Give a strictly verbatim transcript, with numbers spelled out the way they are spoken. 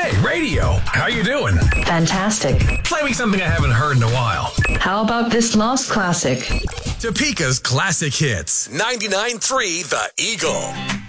Hey, radio. How you doing? Fantastic. Play me something I haven't heard in a while. How about this lost classic? Topeka's classic hits. ninety-nine point three The Eagle.